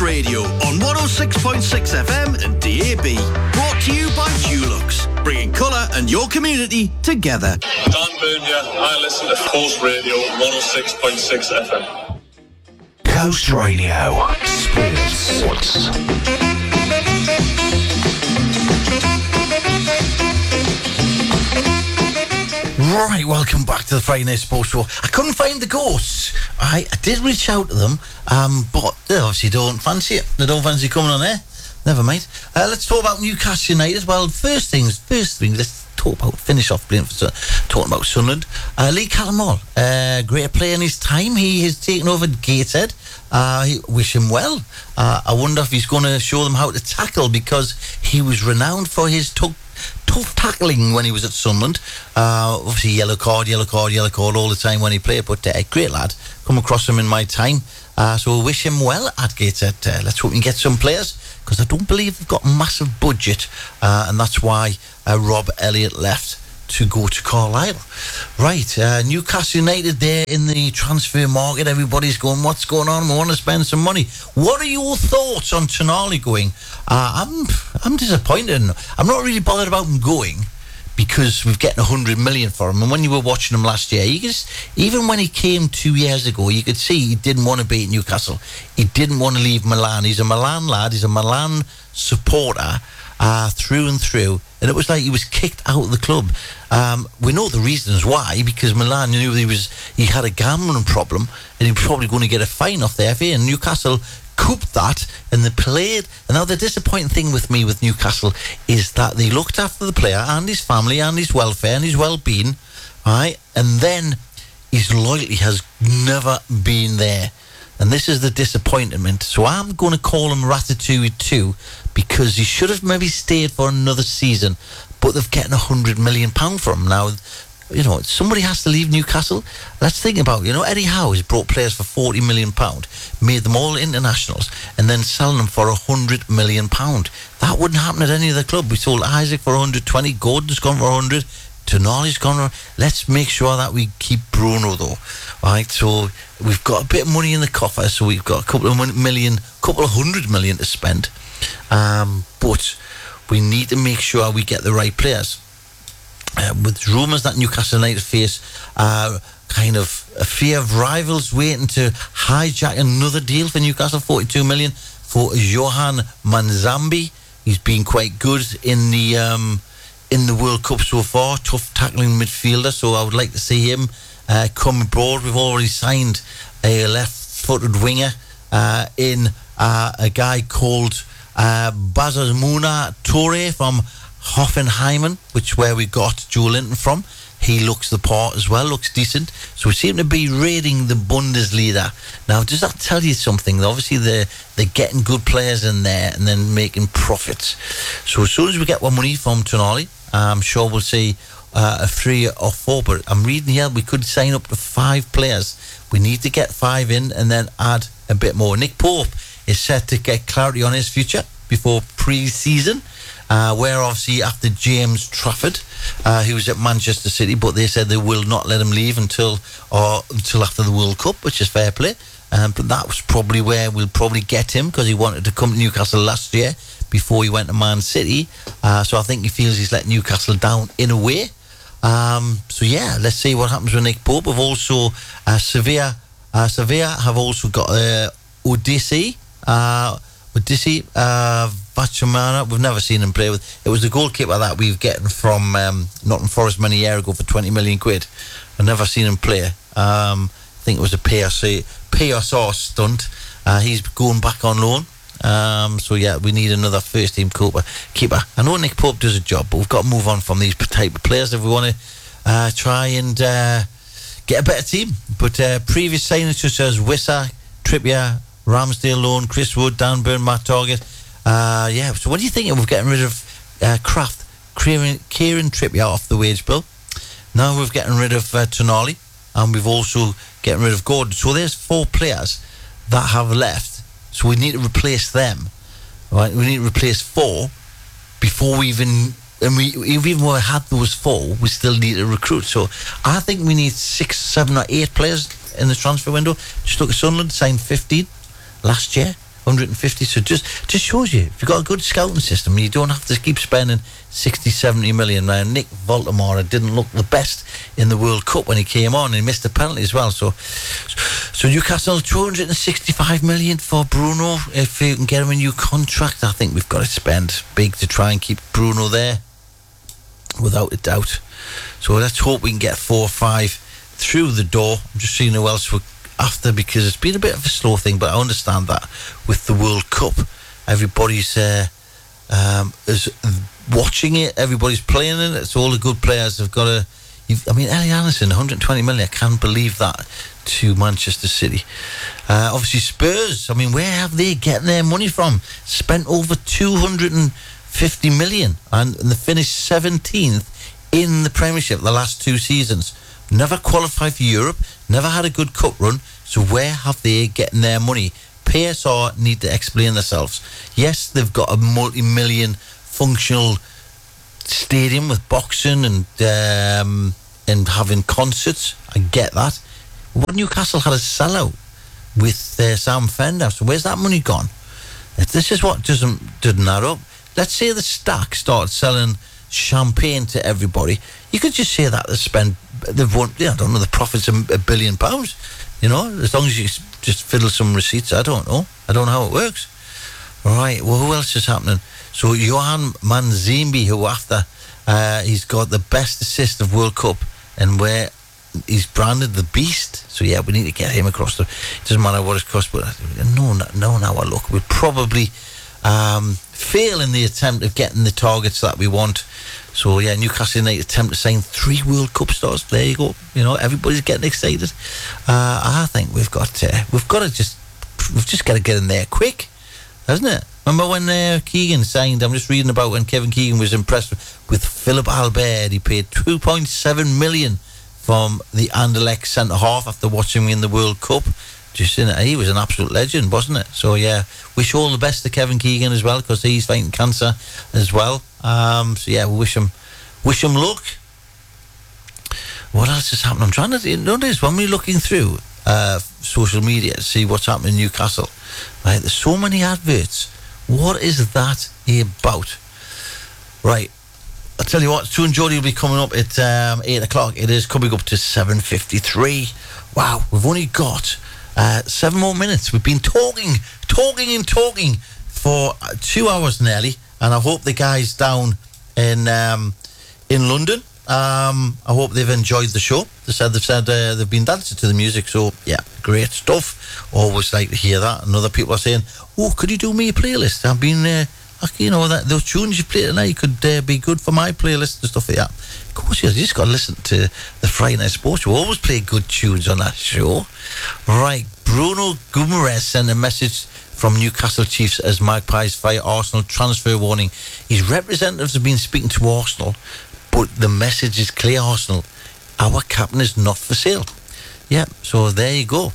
Radio on 106.6 FM and DAB. Brought to you by Dulux, bringing colour and your community together. Dan Burn here. I listen to Coast Radio 106.6 FM. Coast Radio. Sports. Right, welcome back to the Friday Night Sports Show. I couldn't find the ghosts. I did reach out to them, but they obviously don't fancy it. They don't fancy coming on there. Never mind. Let's talk about Newcastle United. Well, first things, let's finish off talking about Sunderland. Lee Callum Hall, great player in his time. He has taken over Gateshead. Wish him well. I wonder if he's going to show them how to tackle, because he was renowned for his tough tackling when he was at Sunderland. Obviously yellow card all the time when he played, but great lad. Come across him in my time. So wish him well at Gateshead. Let's hope we can get some players, because I don't believe they've got a massive budget, and that's why Rob Elliott left to go to Carlisle. Right, Newcastle United there in the transfer market. Everybody's going, what's going on? We want to spend some money. What are your thoughts on Tonali going? I'm disappointed. I'm not really bothered about him going, because we've getting 100 million for him. And when you were watching him last year, even when he came 2 years ago, you could see he didn't want to be at Newcastle. He didn't want to leave Milan. He's a Milan lad. He's a Milan supporter through and through. And it was like he was kicked out of the club. We know the reasons why, because Milan knew he had a gambling problem, and he was probably going to get a fine off the FA. And Newcastle couped that, and they played. And now the disappointing thing with me with Newcastle is that they looked after the player and his family and his welfare and his well-being, right? And then his loyalty has never been there. And this is the disappointment. So I'm going to call him Ratatouille 2, because he should have maybe stayed for another season, but they've getting £100 million for him. Now, somebody has to leave Newcastle. Let's think about Eddie Howe has brought players for £40 million, made them all internationals, and then selling them for £100 million. That wouldn't happen at any other club. We sold Isaac for 120, Gordon's gone for 100, Tonali's gone for... Let's make sure that we keep Bruno, though. Right, so we've got a bit of money in the coffer, so we've got a couple of $100 million to spend. But we need to make sure we get the right players. With rumours that Newcastle United face kind of a fear of rivals waiting to hijack another deal for Newcastle, 42 million for Johan Manzambi. He's been quite good in the World Cup so far, tough tackling midfielder, so I would like to see him come abroad. We've already signed a left-footed winger in a guy called Bazamuna Toure from Hoffenheimen, where we got Joe Linton from. He looks the part as well, looks decent. So we seem to be raiding the Bundesliga. Now, does that tell you something? Obviously, they're getting good players in there and then making profits. So as soon as we get one money from Tonali, I'm sure we'll see a 3 or 4. But I'm reading here, we could sign up to 5 players. We need to get 5 in and then add a bit more. Nick Pope is set to get clarity on his future before pre-season, where obviously after James Trafford, he was at Manchester City, but they said they will not let him leave until after the World Cup, which is fair play. But that was probably where we'll probably get him, because he wanted to come to Newcastle last year before he went to Man City. So I think he feels he's let Newcastle down in a way. So yeah, let's see what happens with Nick Pope. We've also Sevilla have also got Odysseas Vachamana. We've never seen him play with. It was the goalkeeper that we've getting from Nottingham Forest many years ago for 20 million quid. I've never seen him play. I think it was a PSR stunt. He's going back on loan. So yeah, we need another first team keeper. I know Nick Pope does a job, but we've got to move on from these type of players if we want to try and get a better team. But previous signings such as Wissa, Trippier, Ramsdale loan, Chris Wood, Dan Burn, Matt Target. So what do you think of getting rid of Kraft, Kieran Trippier off the wage bill? Now we've getting rid of Tonali, and we've also getting rid of Gordon. So there's 4 players that have left. So we need to replace them. Right? We need to replace 4 before we even... And even when we had those 4, we still need to recruit. So I think we need 6, 7 or 8 players in the transfer window. Just look at Sunderland, signed 15 last year. 150. So just shows you, if you've got a good scouting system, you don't have to keep spending 60, 70 million. Now, Nick Voltemora didn't look the best in the World Cup when he came on. He missed a penalty as well. So Newcastle, 265 million for Bruno. If you can get him a new contract, I think we've got to spend big to try and keep Bruno there, without a doubt. So let's hope we can get 4 or 5 through the door. I'm just seeing who else we're after, because it's been a bit of a slow thing, but I understand that with the World Cup, everybody's is watching it, everybody's playing in it, so all the good players have got to... Ellie Anderson, 120 million, I can't believe that, to Manchester City. Obviously Spurs, where have they getting their money from? Spent over 250 million and they finished 17th in the Premiership the last 2 seasons. Never qualified for Europe, never had a good cup run, so where have they getting their money? PSR need to explain themselves. Yes, they've got a multi-million functional stadium with boxing and having concerts. I get that. But Newcastle had a sellout with Sam Fender, so where's that money gone? This is what doesn't add up. Let's say the Stack started selling champagne to everybody. You could just say that they've won, I don't know, the profits £1 billion, as long as you just fiddle some receipts. I don't know how it works. Right, well, who else is happening? So Johan Manzimbi, who after he's got the best assist of World Cup, and where he's branded the Beast. So yeah, we need to get him across it doesn't matter what it costs, but no, now I look, we'll probably fail in the attempt of getting the targets that we want. So yeah, Newcastle United attempt to sign 3 World Cup stars. There you go. Everybody's getting excited. I think we've just got to get in there quick, hasn't it? Remember when Keegan signed? I'm just reading about when Kevin Keegan was impressed with Philip Albert. He paid 2.7 million from the Anderlecht centre half after watching him in the World Cup. He was an absolute legend, wasn't it? So yeah, wish all the best to Kevin Keegan as well, because he's fighting cancer as well. So yeah, we wish him luck. What else is happening? I'm trying to notice when we're looking through social media to see what's happening in Newcastle. Right, there's so many adverts. What is that about? Right, I'll tell you what, Stu and Jody will be coming up at 8 o'clock. It is coming up to 7:53. Wow, we've only got 7 more minutes. We've been talking for 2 hours nearly, and I hope the guys down in London, I hope they've enjoyed the show. They said they've been dancing to the music, so yeah, great stuff. Always like to hear that. And other people are saying, "Oh, could you do me a playlist? I've been, those tunes you play tonight could be good for my playlist and stuff like that." Of course, you just got to listen to the Friday Night Sports. We always play good tunes on that show. Right, Bruno Guimaraes sent a message from Newcastle Chiefs as Magpies fire Arsenal transfer warning. His representatives have been speaking to Arsenal, but the message is clear, Arsenal. Our captain is not for sale. Yeah, so there you go.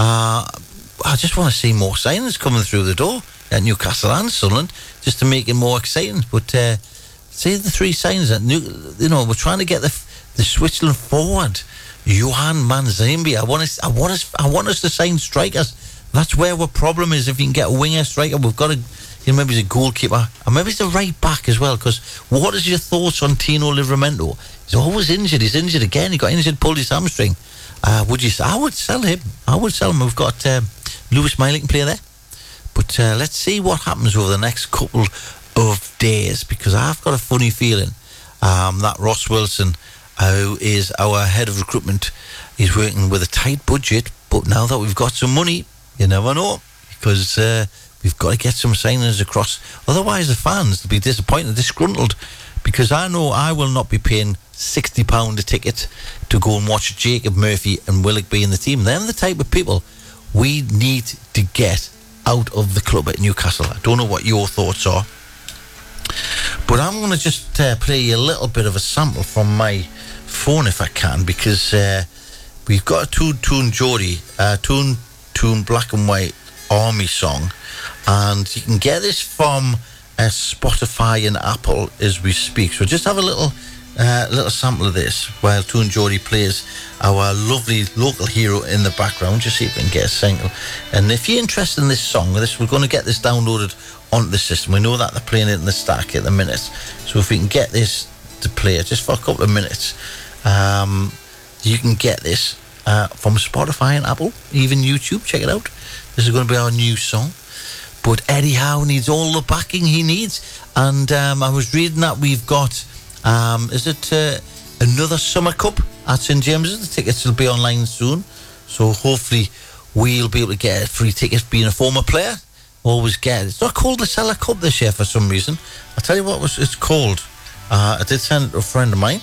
I just want to see more signings coming through the door at Newcastle and Sunderland, just to make it more exciting. But say the 3 signings that we're trying to get the Switzerland forward, Johan Manzimbi. I want us to sign strikers. That's where our problem is. If you can get a winger striker, we've got to. Maybe he's a goalkeeper, and maybe he's a right back as well. Because what is your thoughts on Tino Livramento? He's always injured. He's injured again. He got injured, pulled his hamstring. Would you say? I would sell him. We've got Lewis Miley can play there. But let's see what happens over the next couple of days, because I've got a funny feeling that Ross Wilson, who is our head of recruitment, is working with a tight budget. But now that we've got some money, you never know, because we've got to get some signings across. Otherwise, the fans will be disappointed, disgruntled, because I know I will not be paying £60 a ticket to go and watch Jacob Murphy and Willockby in the team. They're the type of people we need to get out of the club at Newcastle. I don't know what your thoughts are, but I'm going to just play you a little bit of a sample from my phone if I can, because we've got a Toon Geordie, Toon Black and White Army song, and you can get this from Spotify and Apple as we speak. So just have a little a little sample of this while Toon Geordie plays our lovely local hero in the background. Just see if we can get a single. And if you're interested in this song, we're going to get this downloaded onto the system. We know that they're playing it in the stack at the minute. So if we can get this to play it just for a couple of minutes, you can get this from Spotify and Apple, even YouTube. Check it out. This is going to be our new song. But Eddie Howe needs all the backing he needs. And I was reading that we've got, another Summer Cup at St James's. The tickets will be online soon. So hopefully we'll be able to get free tickets. Being a former player, always get it. It's not called the Cellar Cup this year for some reason. I'll tell you what it's called. I did send it to a friend of mine.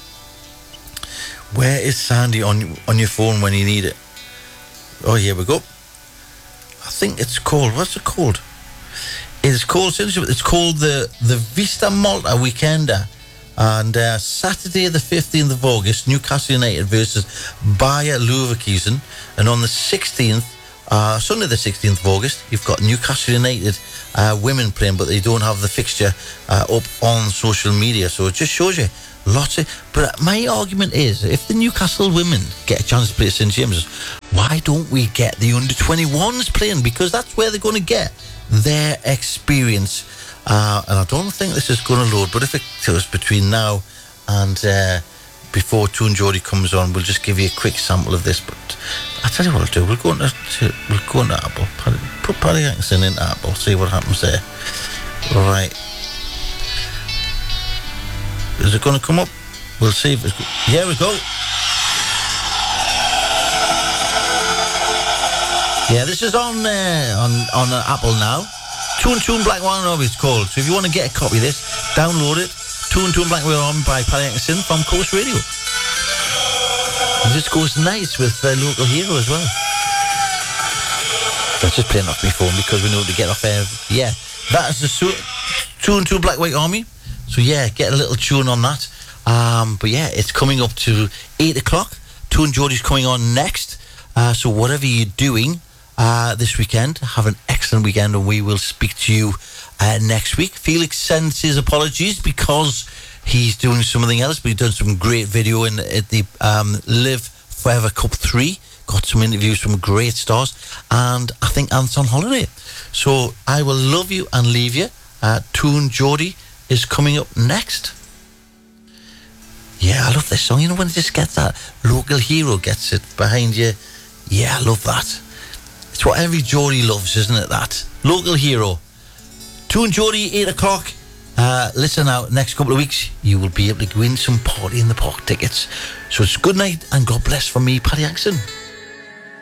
Where is Sandy on your phone when you need it? Oh, here we go. I think it's called, what's it called? It's called the Vista Malta Weekender. And Saturday the 15th of August, Newcastle United versus Bayer Leverkusen. And on the 16th, Sunday the 16th of August, you've got Newcastle United women playing, but they don't have the fixture up on social media. So it just shows you but my argument is, if the Newcastle women get a chance to play at St James's, why don't we get the under-21s playing? Because that's where they're going to get their experience. And I don't think this is going to load, but if it goes between now and before Toon Geordie comes on, we'll just give you a quick sample of this. But I'll tell you what I'll do. We'll go into Apple. Put Paddy Atkinson into Apple. See what happens there. All right. Is it going to come up? We'll see if it's... Here we go. Yeah, this is on Apple now. Toon Black One Army it's called. So if you want to get a copy of this, download it. Toon Black One Army by Paddy Atkinson from Coast Radio. And this goes nice with local hero as well. Let's just play it off my phone because we know to get off air. Yeah, that is the Toon Black White Army. So yeah, get a little tune on that. But yeah, it's coming up to 8 o'clock. Toon Geordie's coming on next. So whatever you're doing this weekend, have an excellent weekend, and we will speak to you next week. Felix sends his apologies because he's doing something else, but he's done some great video at the Live Forever Cup 3. Got some interviews from great stars, and I think Ant's on holiday. So I will love you and leave you. Toon Geordie is coming up next. Yeah, I love this song. You know, when it just gets that local hero gets it behind you. Yeah, I love that. It's what every Geordie loves, isn't it, that? Local hero. Toon Geordie, 8 o'clock. Listen out, next couple of weeks, you will be able to win some Party in the Park tickets. So it's good night and God bless from me, Paddy Atkinson.